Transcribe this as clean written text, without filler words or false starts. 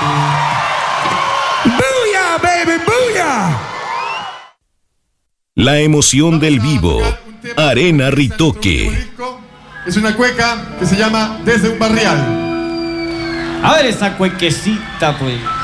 ¡Booyah, baby, booyah! La emoción del vivo. Arena Ritoque. Es una cueca que se llama Desde un Barrial. A ver esa cuequecita, pues.